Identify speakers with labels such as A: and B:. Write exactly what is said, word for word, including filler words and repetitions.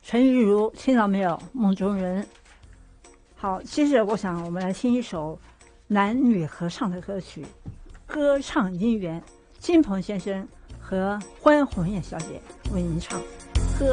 A: 陈玉如听到没有？梦中人。好，接着我想我们来听一首男女合唱的歌曲，歌唱姻缘，金鹏先生和关红艳小姐为您唱。